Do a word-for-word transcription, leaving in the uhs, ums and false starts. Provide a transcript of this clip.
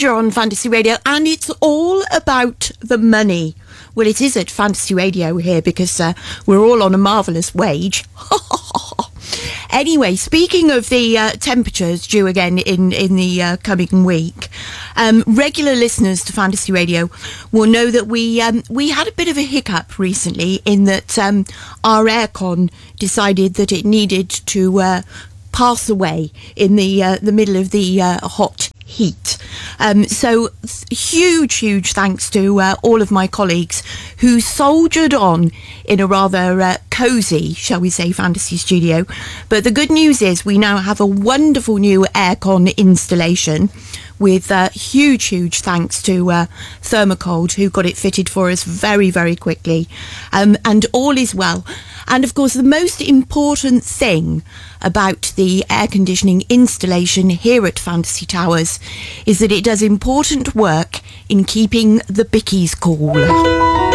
Major on Fantasy Radio, and it's all about the money. Well, it is at Fantasy Radio here because uh, we're all on a marvellous wage. Anyway, speaking of the uh, temperatures due again in, in the uh, coming week, um, regular listeners to Fantasy Radio will know that we um, we had a bit of a hiccup recently in that um, our aircon decided that it needed to uh, pass away in the uh, the middle of the uh, hot heat. Um, so huge, huge thanks to uh, all of my colleagues who soldiered on in a rather uh, cosy, shall we say, fantasy studio. But the good news is we now have a wonderful new aircon installation with uh, huge, huge thanks to uh, Thermocold, who got it fitted for us very, very quickly. Um, and all is well. And of course, the most important thing about the air conditioning installation here at Fantasy Towers is that it does important work in keeping the bickies cool.